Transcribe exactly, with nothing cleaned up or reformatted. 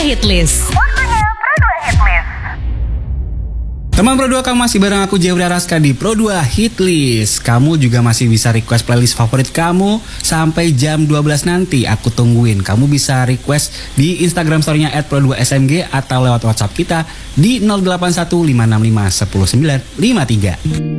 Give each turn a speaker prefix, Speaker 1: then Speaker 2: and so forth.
Speaker 1: Hitlist.
Speaker 2: Waktunya Pro dua Hitlist.
Speaker 3: Teman Pro dua, kamu masih bareng aku Jeffrey Araska di Pro dua Hitlist. Kamu juga masih bisa request playlist favorit kamu sampai jam dua belas nanti. Aku tungguin. Kamu bisa request di Instagram story-nya at pro dua s m g atau lewat WhatsApp kita di nol delapan satu lima enam lima satu nol sembilan lima tiga.